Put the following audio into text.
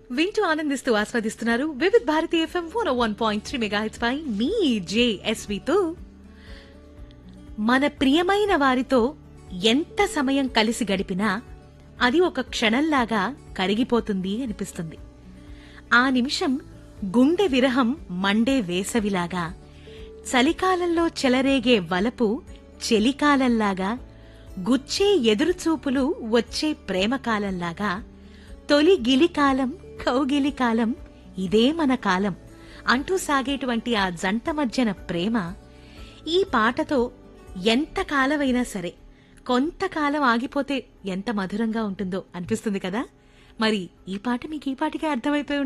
వింటూ ఆనందిస్తూ ఆస్వాదిస్తున్నారు Vividh Bharati FM 101.3 megahertz పై మీ జేఎస్వితో. మన ప్రియమైన వారితో ఎంత సమయం కలిసి గడిపినా అది ఒక క్షణంలాగా కరిగిపోతుంది అనిపిస్తుంది. ఆ నిమిషం గుండె విరహం మండే వేసవిలాగా, చలికాలంలో చెలరేగే వలపు చెలికాలంలాగా, గుచ్చే ఎదురుచూపులు వచ్చే ప్రేమకాలంలాగా, తొలి గిలికాలం కౌగిలికాలం ఇదే మన కాలం అంటూ సాగేటువంటి ఆ జంట మధ్యన ప్రేమ ఈ పాటతో ఎంత కాలమైనా సరే కొంతకాలం ఆగిపోతే ఎంత మధురంగా ఉంటుందో అనిపిస్తుంది కదా. మరి ఈ పాట మీకు ఈ పాటికే అర్థమైపోయి